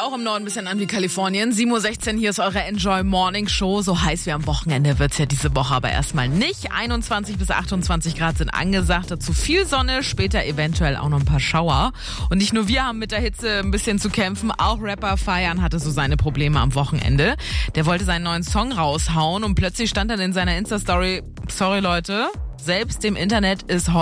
auch im Norden ein bisschen an wie Kalifornien. 7:16 Uhr, hier ist eure Enjoy Morning Show. So heiß wie am Wochenende wird's ja diese Woche aber erstmal nicht. 21 bis 28 Grad sind angesagt. Dazu viel Sonne, später eventuell auch noch ein paar Schauer. Und nicht nur wir haben mit der Hitze ein bisschen zu kämpfen. Auch Rapper Feiern hatte so seine Probleme am Wochenende. Der wollte seinen neuen Song raushauen und plötzlich stand dann in seiner Insta-Story, sorry Leute, selbst dem Internet ist